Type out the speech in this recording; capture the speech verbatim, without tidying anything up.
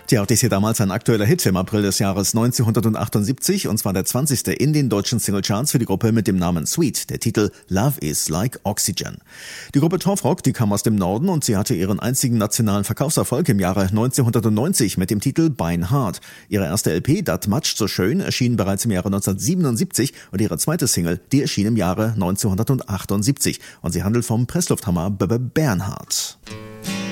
Tja, auch dies hier damals ein aktueller Hit im April des Jahres neunzehnhundertachtundsiebzig, und zwar der zwanzigste in den deutschen Singlecharts für die Gruppe mit dem Namen Sweet, der Titel Love is like Oxygen. Die Gruppe Torfrock, die kam aus dem Norden und sie hatte ihren einzigen nationalen Verkaufserfolg im Jahre neunzehnhundertneunzig mit dem Titel Beinhard. Ihre erste L P, Dat Matscht so schön, erschien bereits im Jahre neunzehnhundertsiebenundsiebzig und ihre zweite Single, die erschien im Jahre neunzehnhundertachtundsiebzig und sie handelt vom Presslufthammer B B Bernhard.